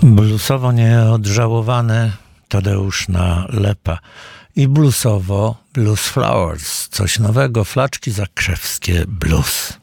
Bluesowo nieodżałowany Tadeusz Nalepa i bluesowo Blues Flowers, coś nowego, Flaczki Zakrzewskie Blues.